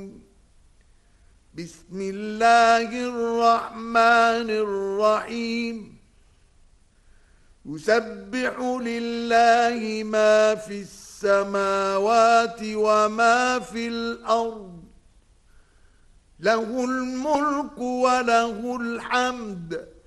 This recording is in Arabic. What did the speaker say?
يعلمون بسم الله الرحمن الرحيم يسبح لله ما في السماوات وما في الأرض له الملك وله الحمد